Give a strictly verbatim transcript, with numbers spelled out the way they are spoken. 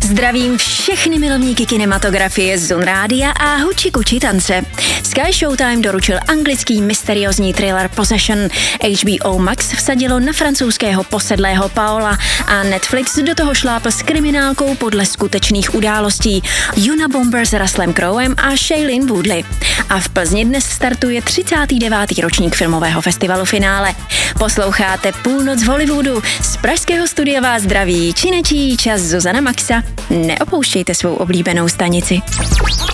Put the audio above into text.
Zdravím všechny milovníky kinematografie z Zone Rádia a huči kuči tance. Sky Showtime doručil anglický mysteriózní thriller Possession. H B O Max vsadilo na francouzského posedlého Paola a Netflix do toho šlápl s kriminálkou podle skutečných událostí Unabomber s Russellem Crowem a Shailene Woodley. A v Plzni dnes startuje třicátý devátý ročník filmového festivalu Finále. Posloucháte Půlnoc v Hollywoodu. Z pražského studia vás zdraví činečí čas Zuzana Maxa. Neopouštějte svou oblíbenou stanici.